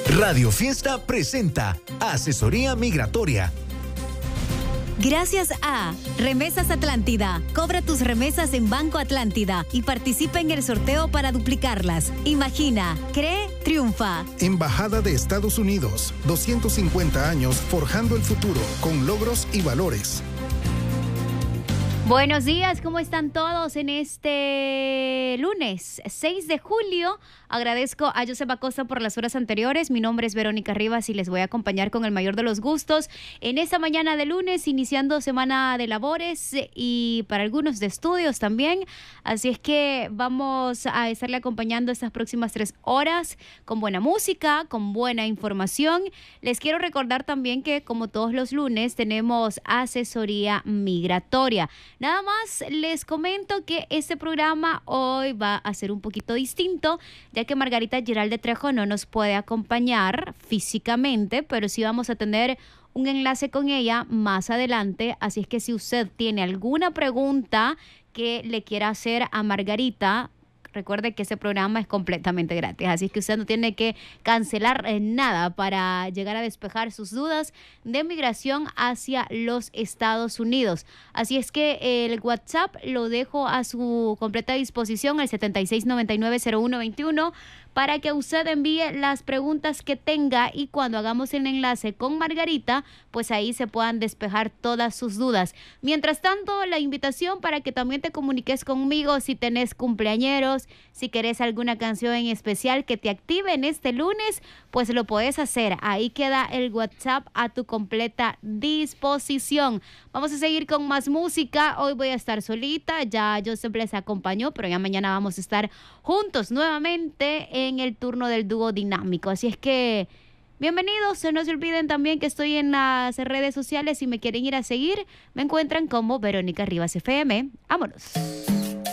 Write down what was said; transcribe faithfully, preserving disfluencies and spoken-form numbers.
Radio Fiesta presenta Asesoría Migratoria. Gracias a Remesas Atlántida. Cobra tus remesas en Banco Atlántida y participa en el sorteo para duplicarlas. Imagina, cree, triunfa. Embajada de Estados Unidos, doscientos cincuenta años forjando el futuro con logros y valores. Buenos días, ¿cómo están todos en este lunes seis de julio? Agradezco a Joseph Acosta por las horas anteriores. Mi nombre es Verónica Rivas y les voy a acompañar con el mayor de los gustos en esta mañana de lunes, iniciando semana de labores y para algunos de estudios también. Así es que vamos a estarle acompañando estas próximas tres horas con buena música, con buena información. Les quiero recordar también que, como todos los lunes, tenemos asesoría migratoria. Nada más les comento que este programa hoy va a ser un poquito distinto, ya que Margarita Giralde Trejo no nos puede acompañar físicamente, pero sí vamos a tener un enlace con ella más adelante. Así es que si usted tiene alguna pregunta que le quiera hacer a Margarita, recuerde que ese programa es completamente gratis, así que usted no tiene que cancelar nada para llegar a despejar sus dudas de migración hacia los Estados Unidos. Así es que el WhatsApp lo dejo a su completa disposición, el setenta y seis noventa y nueve cero uno veintiuno, para que usted envíe las preguntas que tenga y cuando hagamos el enlace con Margarita, pues ahí se puedan despejar todas sus dudas. Mientras tanto, la invitación para que también te comuniques conmigo si tenés cumpleañeros, si querés alguna canción en especial que te active en este lunes, pues lo puedes hacer. Ahí queda el WhatsApp a tu completa disposición. Vamos a seguir con más música. Hoy voy a estar solita, ya Joseph les acompañó, pero ya mañana vamos a estar juntos nuevamente en el turno del dúo dinámico. Así es que bienvenidos. No se olviden también que estoy en las redes sociales. Si me quieren ir a seguir, me encuentran como Verónica Rivas F M. Vámonos.